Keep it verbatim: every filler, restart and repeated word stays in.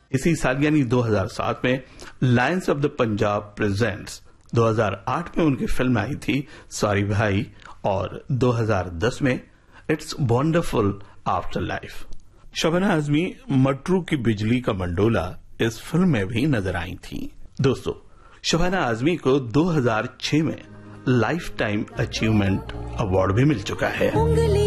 इसी साल यानी दो हज़ार सात में Lions of the Punjab presents, दो हज़ार आठ में उनकी फिल्म आई थी सॉरी भाई, और दो हज़ार दस में it's wonderful after life. Shabana Azmi Matru की बिजली का मंडोला इस फिल्म में भी नजर आई थी। दोस्तों, शबाना आजमी को दो हज़ार छह में लाइफ टाइम अचीवमेंट अवार्ड भी मिल चुका है।